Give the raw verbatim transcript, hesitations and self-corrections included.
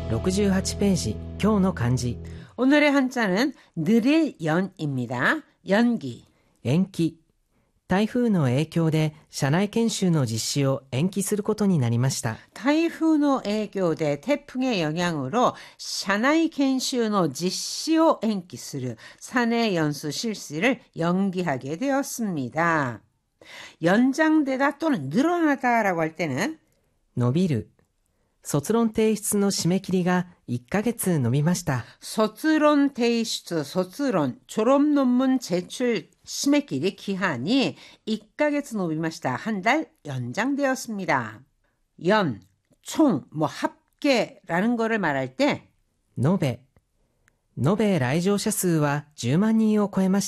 ろくじゅうはちページ、今日の漢字。 오늘의 한자는 느릴 연입니다. 연기. 延期。台風の影響で社内研修の実施を延期することになりました。 台風の 影響대 태풍의 영향으로 사내研修の 実施を 延期する사내 연수 실시를 연기하게 되었습니다. 연장되다 또는 늘어나다라고 할 때는 伸びる。卒論提出の締め切りがいっかげつ延びました。 卒論提出,卒論, 졸업논문 제출締め切り 기한이 일ヶ月 延びました. 한 달 연장되었습니다. 연, 총, 뭐 합계라는 거를 말할 때 延べ。延べ来場者数はじゅうまん人を超えました。